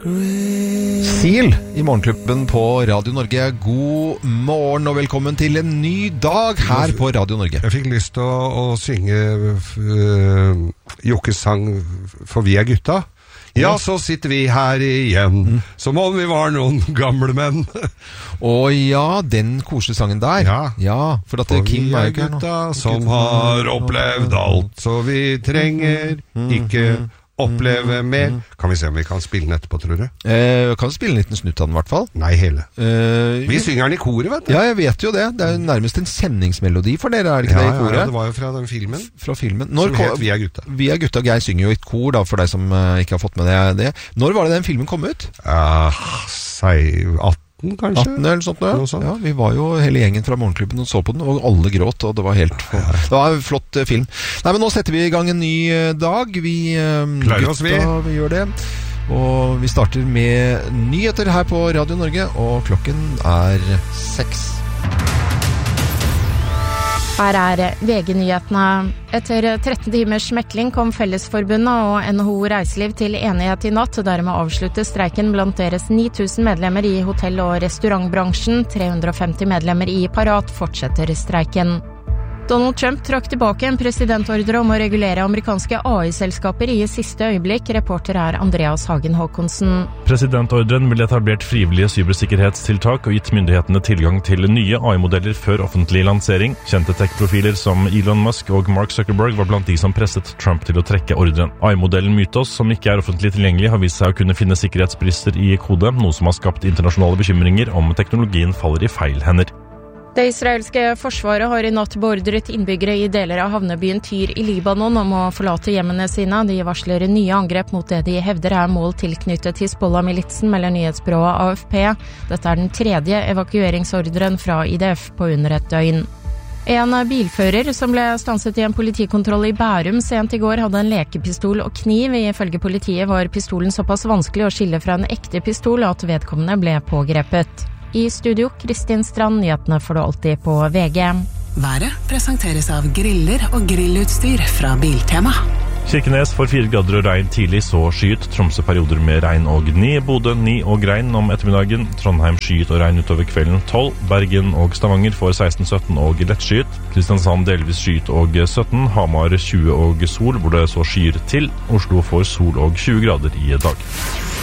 Seal I morgenklubben på Radio Norge. God morgen og velkommen til en ny dag her på Radio Norge. Jeg fikk lyst til å synge Jokkes sang For vi gutta. Ja, så sitter vi her igjen, som om vi var noen gamle menn. Og ja, den koselige sangen der. Ja, for at Kim vi gutta som har opplevd alt, så vi trenger ikke oppleve mer. Kan vi se om vi kan spille den etterpå, tror du? Kan spille en liten snutt av den I hvert fall. Nei, hele. Vi synger den I koret, vet du. Ja, jeg vet jo det. Det jo nærmest en kjenningsmelodi for dere, det ikke det I koret? Ja, det var jo fra den filmen. Fra filmen. Som het Vi gutta. Vi gutta, jeg synger jo I et kor da, for deg som ikke har fått med det. Når var det den filmen kom ut? 18 kanskje? 18 eller sånt, ja. Vi var jo hele gjengen fra morgenklubben og så på den, og alle gråt, og det var det var en flott film. Nei, men nå setter vi I gang en ny dag. Vi klarer oss, vi gjør det. Og vi starter med nyheter her på Radio Norge, og klokken 6. Her VG-nyhetene. Etter 13 timers mekling kom Fellesforbundet og NHO Reiseliv til enighet I natt, og dermed avsluttes streiken blant deres 9000 medlemmer I hotell- og restaurantbransjen. 350 medlemmer I Parat fortsetter streiken. Donald Trump trakk tilbake en presidentordre om å regulere amerikanske AI-selskaper I siste øyeblikk. Reporter Andreas Hagen Håkonsen. Presidentordren ville etablert frivillige cybersikkerhetstiltak og gitt myndighetene tilgang til nye AI-modeller før offentlig lansering. Kjente tech-profiler som Elon Musk og Mark Zuckerberg var blant de som presset Trump til å trekke ordren. AI-modellen Mythos, som ikke offentlig tilgjengelig, har vist seg å kunne finne sikkerhetsbrister I kode, noe som har skapt internasjonale bekymringer om teknologien faller I feil hender. Det israelske forsvaret har I natt beordret innbyggere I deler av havnebyen Tyr I Libanon om å forlate hjemmene sine. De varsler nye angrep mot det de hevder mål tilknyttet Hizbollah-militsen, melder nyhetsbyrået AFP. Dette den tredje evakueringsordren fra IDF på under et døgn. En bilfører som ble stanset I en politikontroll I Bærum sent I går hadde en lekepistol og kniv. Ifølge politiet var pistolen såpass vanskelig å skille fra en ekte pistol at vedkommende ble pågrepet. I studio, Kristin Strand, nyhetene får du alltid på VG. Været presenteres av griller og grillutstyr fra Biltema. Kirkenes får 4 grader og regn tidlig, så skyet. Tromsø perioder med regn og 9. Bodø 9 og regn om ettermiddagen. Trondheim skyet og regn utover kvelden 12. Bergen og Stavanger får 16-17 og lettskyet. Kristiansand delvis skyet og 17. Hamar 20 og sol, hvor det så skyer til. Oslo får sol og 20 grader I dag.